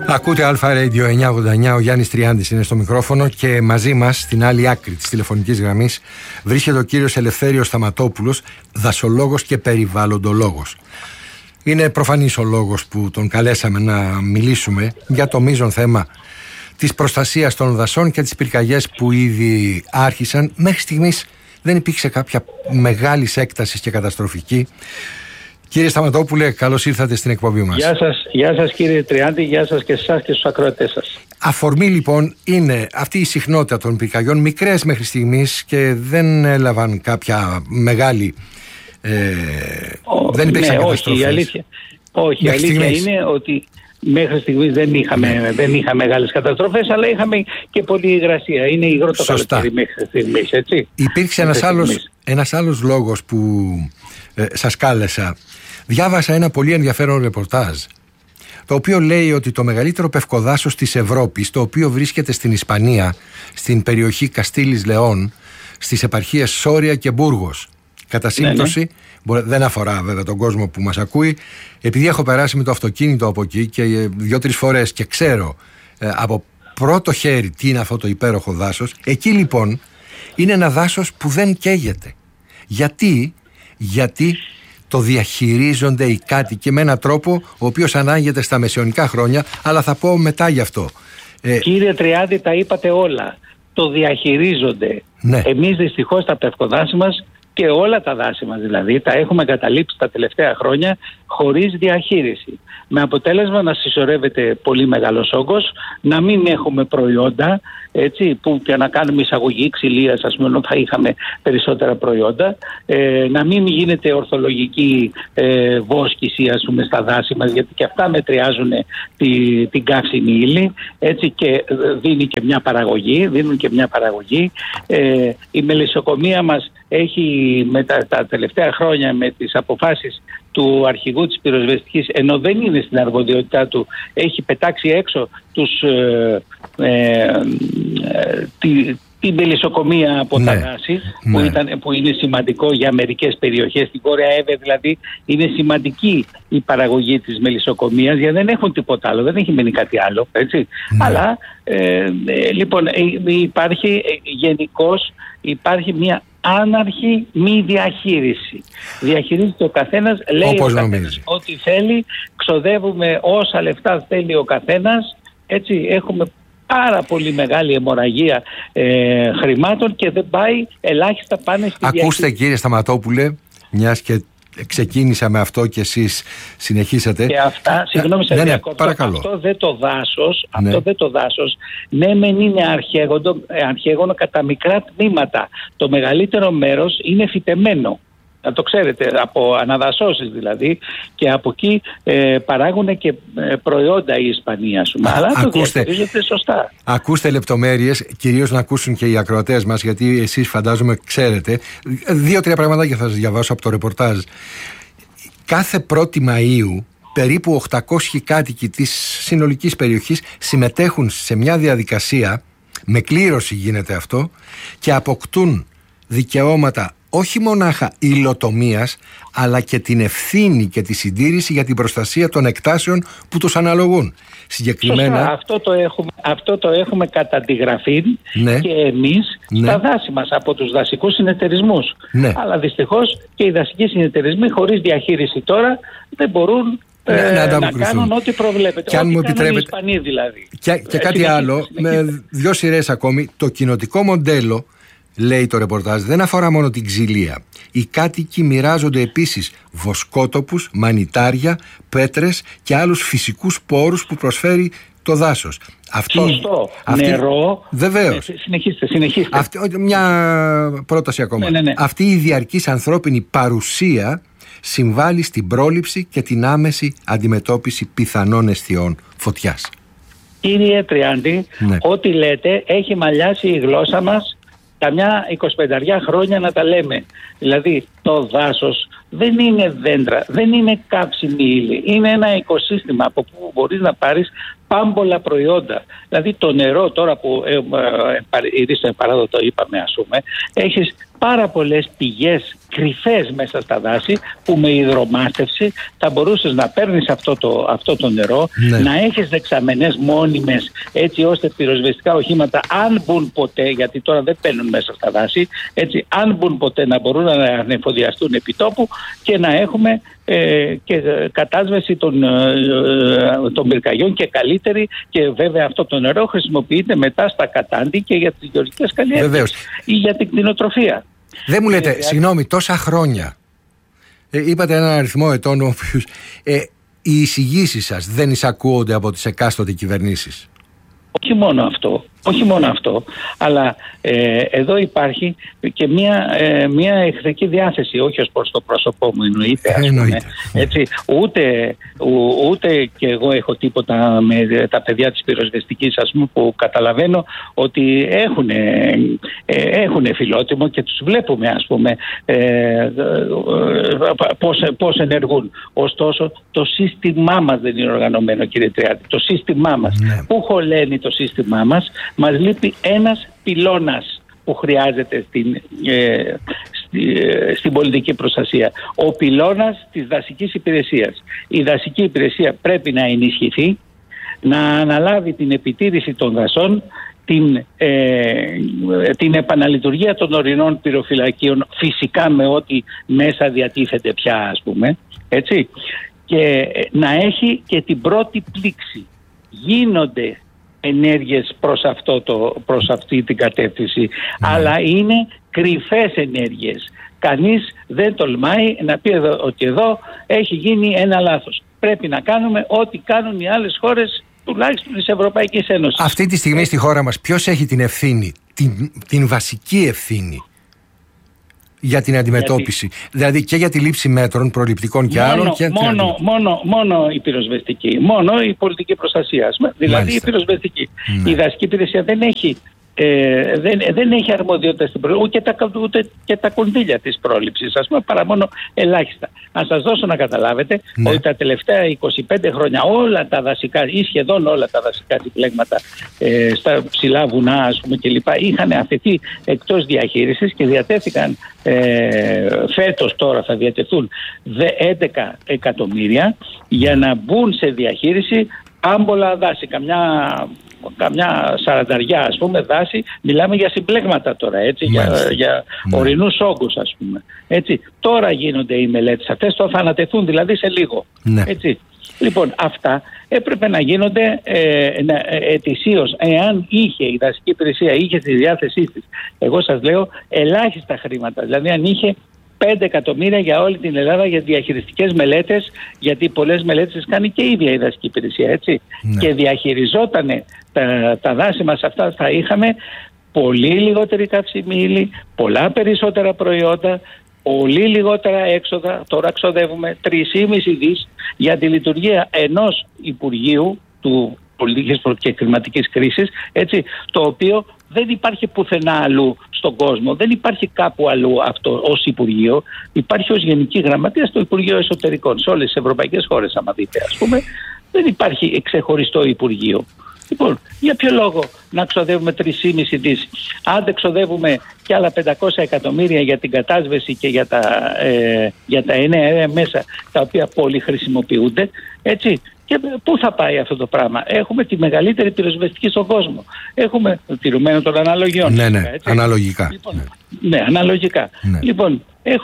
Ακούτε Αλφα Radio 989, ο Γιάννης Τριάντης είναι στο μικρόφωνο και μαζί μας στην άλλη άκρη της τηλεφωνικής γραμμής βρίσκεται ο κύριος Ελευθέριος Σταματόπουλος, δασολόγος και περιβαλλοντολόγος. Είναι προφανής ο λόγος που τον καλέσαμε να μιλήσουμε για το μείζον θέμα της προστασίας των δασών και τις πυρκαγιές που ήδη άρχισαν. Μέχρι στιγμής δεν υπήρξε κάποια μεγάλης έκτασης και καταστροφική. Κύριε Σταματόπουλε, καλώς ήρθατε στην εκπομπή μας. Γεια σας κύριε Τριάντη, γεια σας και εσάς και στους ακροατές σας. Αφορμή λοιπόν είναι αυτή η συχνότητα των πυρκαγιών, μικρές μέχρι στιγμής και δεν έλαβαν κάποια μεγάλη... δεν υπήρξαν καταστροφές. Όχι, η αλήθεια είναι ότι μέχρι στιγμής δεν είχαμε μεγάλες καταστροφές, αλλά είχαμε και πολλή υγρασία. Είναι υγρό το καλοκαίρι μέχρι στιγμής, έτσι. Υπήρξε ένας άλλος λόγος που σας κάλεσα. Διάβασα ένα πολύ ενδιαφέρον ρεπορτάζ, το οποίο λέει ότι το μεγαλύτερο πευκοδάσος της Ευρώπης, το οποίο βρίσκεται στην Ισπανία, στην περιοχή Καστίλης Λεόν, στις επαρχίες Σόρια και Μπούργος. Κατά σύμπτωση, δεν αφορά βέβαια τον κόσμο που μας ακούει, επειδή έχω περάσει με το αυτοκίνητο από εκεί και 2-3 φορές και ξέρω από πρώτο χέρι τι είναι αυτό το υπέροχο δάσος, εκεί λοιπόν είναι ένα δάσος που δεν καίγεται. Γιατί το διαχειρίζονται οι κάτοικοι με έναν τρόπο ο οποίος ανάγεται στα μεσαιωνικά χρόνια, αλλά θα πω μετά γι' αυτό. Κύριε Τριάδη, τα είπατε όλα. Το διαχειρίζονται. Ναι. Εμείς δυστυχώς τα πευκοδάση μας και όλα τα δάση μας δηλαδή τα έχουμε καταλήψει τα τελευταία χρόνια χωρίς διαχείριση. Με αποτέλεσμα να συσσωρεύεται πολύ μεγάλος όγκος, να μην έχουμε προϊόντα, έτσι, που και να κάνουμε εισαγωγή ξυλίας, ας πούμε, θα είχαμε περισσότερα προϊόντα, να μην γίνεται ορθολογική βόσκηση, ας πούμε, στα δάση μας, γιατί και αυτά μετριάζουν την καύσιμη ύλη, έτσι, και δίνουν και μια παραγωγή. Η μελισσοκομεία μας έχει τα τελευταία χρόνια με τις αποφάσεις του αρχηγού της πυροσβεστικής, ενώ δεν είναι στην αρμοδιότητά του, έχει πετάξει έξω την μελισσοκομεία από τα δάση, που είναι σημαντικό για μερικές περιοχές. Στην Βόρεια Εύε δηλαδή είναι σημαντική η παραγωγή της μελισσοκομείας, γιατί δεν έχουν τίποτα άλλο, δεν έχει μείνει κάτι άλλο, έτσι. Αλλά λοιπόν υπάρχει μια άναρχη μη διαχείριση. Διαχειρίζεται ο καθένας, λέει ο καθένας ό,τι θέλει, ξοδεύουμε όσα λεφτά θέλει ο καθένας, έτσι, έχουμε πάρα πολύ μεγάλη αιμορραγία χρημάτων και δεν πάει, ελάχιστα πάνε στη διαχείριση. Ακούστε κύριε Σταματόπουλε, μιας και ξεκίνησα με αυτό και εσείς συνεχίσατε. Και αυτά, συγγνώμη σε διακόπτω, αυτό δεν το δάσος, ναι μεν είναι αρχαίγωνο κατά μικρά τμήματα. Το μεγαλύτερο μέρος είναι φυτεμένο. Να το ξέρετε, από αναδασώσεις δηλαδή, και από εκεί παράγουν και προϊόντα η Ισπανία σου. Αλλά το διαχειρίζεται σωστά. Ακούστε λεπτομέρειες, κυρίως να ακούσουν και οι ακροατές μας, γιατί εσείς φαντάζομαι ξέρετε. 2-3 πραγματάκια θα σας διαβάσω από το ρεπορτάζ. Κάθε 1η Μαΐου περίπου 800 κάτοικοι της συνολικής περιοχής συμμετέχουν σε μια διαδικασία, με κλήρωση γίνεται αυτό, και αποκτούν δικαιώματα όχι μονάχα υλοτομίας, αλλά και την ευθύνη και τη συντήρηση για την προστασία των εκτάσεων που τους αναλογούν. Συγκεκριμένα... Σωστά, αυτό το έχουμε κατά τη γραφή και εμείς στα δάση μας από τους δασικούς συνεταιρισμούς. Αλλά δυστυχώς και οι δασικοί συνεταιρισμοί χωρίς διαχείριση τώρα δεν μπορούν να κάνουν ό,τι προβλέπεται. Και αν μου επιτρέπετε, οι Ισπανοί δηλαδή. Και κάτι άλλο, με 2 σειρές ακόμη, το κοινοτικό μοντέλο, λέει το ρεπορτάζ, δεν αφορά μόνο την ξυλία. Οι κάτοικοι μοιράζονται επίσης βοσκότοπους, μανιτάρια, πέτρες και άλλους φυσικούς πόρους που προσφέρει το δάσος. Σωστό. Νερό. Βεβαίως. Συνεχίστε. Μια πρόταση ακόμα. Αυτή η διαρκής ανθρώπινη παρουσία συμβάλλει στην πρόληψη και την άμεση αντιμετώπιση πιθανών αισθιών φωτιάς. Κύριε Τριάντη, ό,τι λέτε έχει μαλλιάσει η γλώσσα μας καμιά 25 χρόνια να τα λέμε. Δηλαδή το δάσος δεν είναι δέντρα, δεν είναι κάψιμη ύλη. Είναι ένα οικοσύστημα από που μπορείς να πάρεις πάμπολα προϊόντα. Δηλαδή το νερό τώρα που ήδη στο παράδοτο είπαμε, ας πούμε, έχεις πάρα πολλές πηγές κρυφές μέσα στα δάση που με υδρομάστευση θα μπορούσες να παίρνεις αυτό το νερό, να έχεις δεξαμενές μόνιμες, έτσι ώστε πυροσβεστικά οχήματα, αν μπουν ποτέ, γιατί τώρα δεν μπαίνουν μέσα στα δάση, έτσι, αν μπουν ποτέ να μπορούν να ανεφοδιαστούν επί τόπου και να έχουμε και κατάσβεση των πυρκαγιών και καλύτερη, και βέβαια αυτό το νερό χρησιμοποιείται μετά στα κατάντη και για τις γεωργικές καλλιέργειες ή για την κτηνοτροφία. Δεν μου λέτε, συγγνώμη, τόσα χρόνια είπατε έναν αριθμό ετών, οι εισηγήσεις σας δεν εισακούονται από τις εκάστοτε κυβερνήσεις? Όχι μόνο αυτό, αλλά εδώ υπάρχει και μια εχθρική διάθεση, όχι ως προς το πρόσωπό μου εννοείται. Έτσι, ούτε και εγώ έχω τίποτα με τα παιδιά της πυροσβεστικής, ας πούμε, που καταλαβαίνω ότι έχουν φιλότιμο και τους βλέπουμε, ας πούμε, πώς ενεργούν. Ωστόσο, το σύστημά μας δεν είναι οργανωμένο, κύριε Τριάδη. Το σύστημά μας. Πού χωλαίνει το σύστημά μας? Μας λείπει ένας πυλώνας που χρειάζεται στην πολιτική προστασία. Ο πυλώνας της δασικής υπηρεσίας. Η δασική υπηρεσία πρέπει να ενισχυθεί, να αναλάβει την επιτήρηση των δασών, την επαναλειτουργία των ορεινών πυροφυλακίων, φυσικά με ό,τι μέσα διατίθεται πια, ας πούμε, έτσι, και να έχει και την πρώτη πλήξη. Γίνονται ενέργειες προς αυτή την κατεύθυνση, αλλά είναι κρυφές ενέργειες. Κανείς δεν τολμάει να πει ότι εδώ έχει γίνει ένα λάθος. Πρέπει να κάνουμε ό,τι κάνουν οι άλλες χώρες, τουλάχιστον της Ευρωπαϊκής Ένωσης. Αυτή τη στιγμή στη χώρα μας ποιος έχει την ευθύνη, την βασική ευθύνη για την αντιμετώπιση, δηλαδή και για τη λήψη μέτρων προληπτικών και άλλων? Μόνο η πυροσβεστική, μόνο η πολιτική προστασία, δηλαδή μάλιστα. Η πυροσβεστική. Η δασική υπηρεσία δεν έχει αρμοδιότητα στην πρόληψη, ούτε και τα κονδύλια της πρόληψης, ας πούμε, παρά μόνο ελάχιστα. Να σας δώσω να καταλάβετε ότι τα τελευταία 25 χρόνια όλα τα δασικά, ή σχεδόν όλα τα δασικά συμπλέγματα στα ψηλά βουνά, ας πούμε, κλπ. Είχαν αφαιθεί εκτός διαχείρισης και διατέθηκαν φέτος, τώρα θα διατεθούν 11 εκατομμύρια για να μπουν σε διαχείριση άμπολα δάση, καμιά 40, ας πούμε, δάση. Μιλάμε για συμπλέγματα τώρα, έτσι, για ορεινούς όγκους, ας πούμε. Έτσι. Τώρα γίνονται οι μελέτες αυτές, τώρα θα ανατεθούν δηλαδή σε λίγο. Έτσι. Λοιπόν, αυτά έπρεπε να γίνονται ετησίως. Εάν η δασική υπηρεσία είχε στη διάθεσή της, εγώ σας λέω, ελάχιστα χρήματα, δηλαδή αν είχε 5 εκατομμύρια για όλη την Ελλάδα για διαχειριστικές μελέτες, γιατί πολλές μελέτες τις κάνει και η ίδια η δασική υπηρεσία, έτσι, και διαχειριζόταν τα δάση μας αυτά, θα είχαμε πολύ λιγότερη καύσιμη ύλη, πολλά περισσότερα προϊόντα, πολύ λιγότερα έξοδα. Τώρα ξοδεύουμε 3,5 δις για τη λειτουργία ενός Υπουργείου του πολιτικής και κλιματικής κρίσης, έτσι, το οποίο δεν υπάρχει πουθενά αλλού στον κόσμο, δεν υπάρχει κάπου αλλού αυτό ως Υπουργείο. Υπάρχει ως Γενική Γραμματεία στο Υπουργείο Εσωτερικών, σε όλες τις ευρωπαϊκές χώρες, άμα δείτε, ας πούμε, δεν υπάρχει ξεχωριστό Υπουργείο. Λοιπόν, για ποιο λόγο να ξοδεύουμε 3,5 δις, αν ξοδεύουμε και άλλα 500 εκατομμύρια για την κατάσβεση και για τα εννέα μέσα, τα οποία πολλοί χρησιμοποιούνται, έτσι. Και πού θα πάει αυτό το πράγμα? Έχουμε τη μεγαλύτερη πυροσβεστική στον κόσμο. Έχουμε τηρουμένο των αναλογιών. Ναι, αναλογικά. Λοιπόν, αναλογικά. Λοιπόν,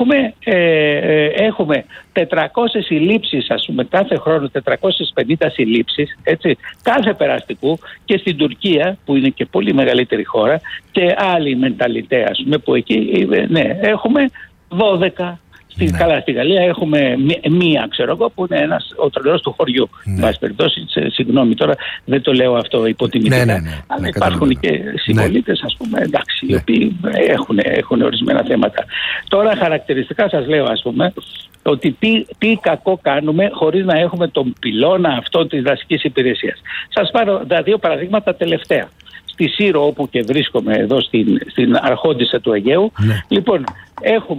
έχουμε 400 συλλήψεις, ας πούμε, κάθε χρόνο 450 συλλήψεις, έτσι, κάθε περαστικού, και στην Τουρκία, που είναι και πολύ μεγαλύτερη χώρα, και άλλοι μενταλιτέ, ας πούμε, που εκεί, έχουμε 12. Καλά, στη Γαλλία έχουμε μία, ξέρω εγώ, που είναι ο τρελός του χωριού. Βάση περιπτώσει, συγγνώμη τώρα, δεν το λέω αυτό υποτιμητικά. Αλλά υπάρχουν και συμπολίτες, ας πούμε, εντάξει, οι οποίοι έχουν ορισμένα θέματα. Τώρα, χαρακτηριστικά σας λέω, ας πούμε, ότι τι κακό κάνουμε χωρίς να έχουμε τον πυλώνα αυτό της δασικής υπηρεσίας. Σας πάρω τα δύο παραδείγματα τελευταία. Στη Σύρο, όπου και βρίσκομαι εδώ στην αρχόντισσα του Αιγαίου. Λοιπόν,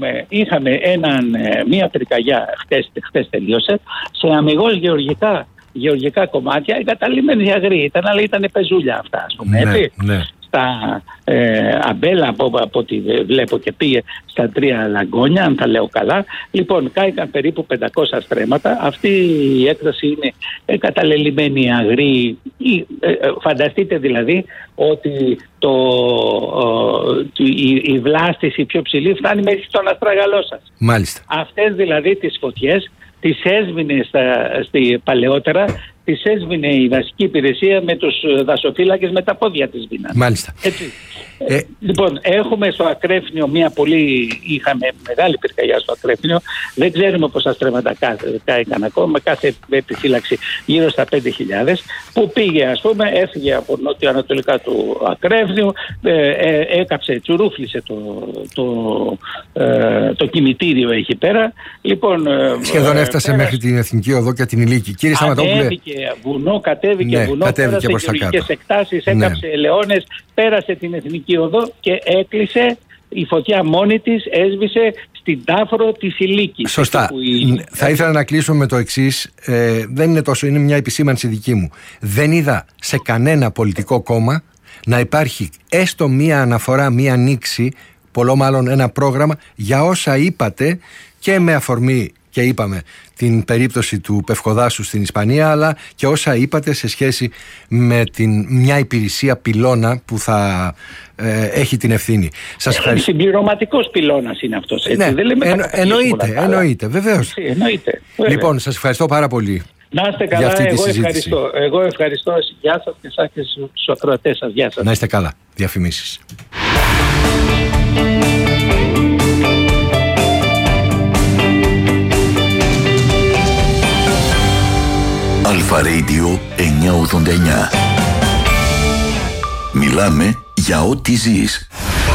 είχαμε μία πυρκαγιά, χτες τελείωσε, σε αμιγώς γεωργικά γεωργικά κομμάτια εγκαταλειμμένοι αγροί ήταν, αλλά ήταν πεζούλια αυτά, ας πούμε, έτσι. Στα Αμπέλα, από ό,τι βλέπω, και πήγε στα 3 λαγκόνια, αν τα λέω καλά. Λοιπόν, κάηκαν περίπου 500 στρέμματα. Αυτή η έκταση είναι εγκαταλελειμμένη αγροί. Φανταστείτε δηλαδή ότι η βλάστηση πιο ψηλή φτάνει μέχρι τον αστραγαλό σας. Μάλιστα. Αυτές δηλαδή τις φωτιές τις έσβηνε παλαιότερα, τις έσβηνε η δασική υπηρεσία με τους δασοφύλακες με τα πόδια της βίνας. Μάλιστα. Έτσι. Λοιπόν, έχουμε στο Ακρέφνιο είχαμε μεγάλη πυρκαγιά στο Ακρέφνιο. Δεν ξέρουμε πόσα στρέμματα κάηκαν ακόμα, κάθε επιφύλαξη γύρω στα 5.000, που πήγε, ας πούμε, έφυγε από νότιο-ανατολικά του Ακρέφνιου, έκαψε, τσουρούφλησε το κημητήριο εκεί πέρα. Λοιπόν, σχεδόν έφτασε μέχρι την Εθνική Οδό και την Ηλίκη. Κύριε Σταματόπουλε, κατέβηκε βουνό, πέρασε γεωργικές εκτάσεις, έκαψε ελαιώνες, πέρασε την Εθνική Οδό και έκλεισε. Η φωτιά μόνη της έσβησε στην Τάφρο της Ηλίκης. Σωστά. Θα ήθελα να κλείσω με το εξής. Δεν είναι τόσο, είναι μια επισήμανση δική μου. Δεν είδα σε κανένα πολιτικό κόμμα να υπάρχει έστω μια αναφορά, μια ανοίξη, πολλό μάλλον ένα πρόγραμμα για όσα είπατε, και με αφορμή, και είπαμε, την περίπτωση του Πευκοδάσου στην Ισπανία, αλλά και όσα είπατε σε σχέση με μια υπηρεσία πυλώνα που θα έχει την ευθύνη. Σας ευχαριστώ. Συμπληρωματικός πυλώνας είναι αυτός, έτσι. Ναι, δεν λέμε εννοείται, βεβαίως. Εννοείται. Λοιπόν, σας ευχαριστώ πάρα πολύ. Να είστε καλά, εγώ ευχαριστώ. Γεια σας και εσάς και στους ακροατές σας. Γεια σας. Να είστε καλά. Διαφημίσεις. Αλφα Radio 989. Μιλάμε για ό,τι ζεις.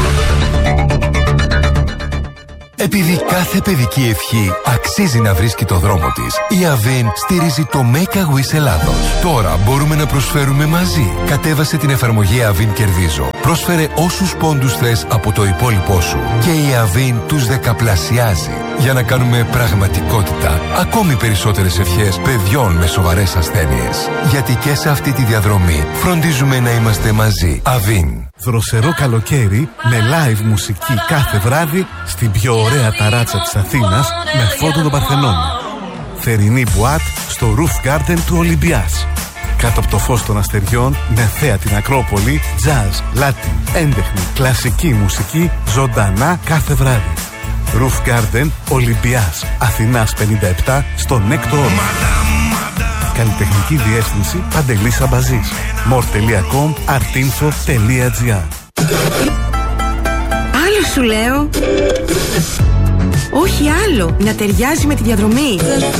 Επειδή κάθε παιδική ευχή αξίζει να βρίσκει το δρόμο της, η Avin στηρίζει το Make a Wish Ελλάδος. Τώρα μπορούμε να προσφέρουμε μαζί. Κατέβασε την εφαρμογή Avin Κερδίζω. Πρόσφερε όσους πόντους θες από το υπόλοιπό σου και η Avin τους δεκαπλασιάζει για να κάνουμε πραγματικότητα ακόμη περισσότερες ευχές παιδιών με σοβαρές ασθένειες. Γιατί και σε αυτή τη διαδρομή φροντίζουμε να είμαστε μαζί. Avin. Δροσερό καλοκαίρι με live μουσική κάθε βράδυ στην πιο ωραία ταράτσα της Αθήνας με φόντο τον Παρθενώνα. Θερινή μπουάτ στο Roof Garden του Ολυμπιάς. Κάτω από το φως των αστεριών, με θέα την Ακρόπολη, jazz, latin, έντεχνη, κλασική μουσική, ζωντανά κάθε βράδυ. Roof Garden Ολυμπιάς, Αθηνάς 57, στο Νέκτο Όρμα. Καλλιτεχνική διεύθυνση Παντελής Αμπαζής. more.com, artinfo.gr. Άλλο σου λέω. Όχι άλλο, να ταιριάζει με τη διαδρομή.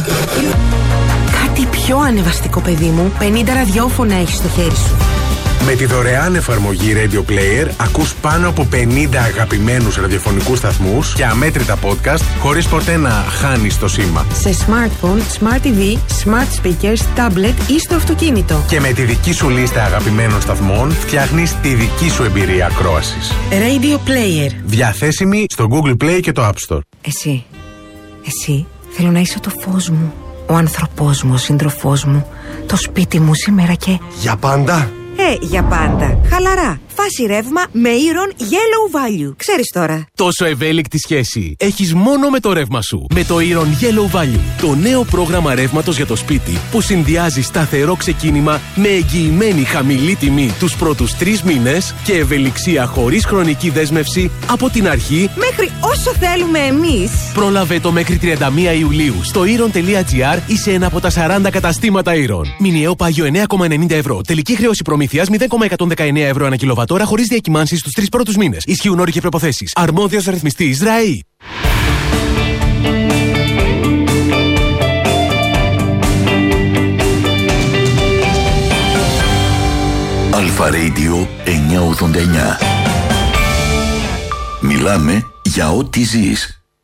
Κάτι πιο ανεβαστικό, παιδί μου. 50 ραδιόφωνα έχεις στο χέρι σου. Με τη δωρεάν εφαρμογή Radio Player ακούς πάνω από 50 αγαπημένους ραδιοφωνικούς σταθμούς και αμέτρητα podcast χωρίς ποτέ να χάνεις το σήμα. Σε smartphone, smart TV, smart speakers, tablet ή στο αυτοκίνητο. Και με τη δική σου λίστα αγαπημένων σταθμών φτιάχνεις τη δική σου εμπειρία ακρόασης. Radio Player. Διαθέσιμη στο Google Play και το App Store. Εσύ θέλω να είσαι το φως μου, ο άνθρωπός μου, ο σύντροφός μου, το σπίτι μου σήμερα και... Για πάντα. Για πάντα. Χαλαρά. Φάση ρεύμα με Iron Yellow Value. Ξέρεις τώρα. Τόσο ευέλικτη σχέση έχεις μόνο με το ρεύμα σου. Με το Iron Yellow Value. Το νέο πρόγραμμα ρεύματος για το σπίτι που συνδυάζει σταθερό ξεκίνημα με εγγυημένη χαμηλή τιμή τους πρώτους 3 μήνες και ευελιξία χωρίς χρονική δέσμευση από την αρχή μέχρι όσο θέλουμε εμείς. Πρόλαβε το μέχρι 31 Ιουλίου στο iron.gr ή σε ένα από τα 40 καταστήματα Iron. Μηνιαίο πάγιο 9,90 ευρώ. Τελική χρέωση προμήθειας 0,119 ευρώ ανά κιλοβατόρα χωρίς διακυμάνσεις στους 3 πρώτους μήνες. Ισχύουν όροι και προϋποθέσεις. Αρμόδιος ρυθμιστής ΡΑΗ. Αλφα Radio 989. Μιλάμε για ό,τι ζεις.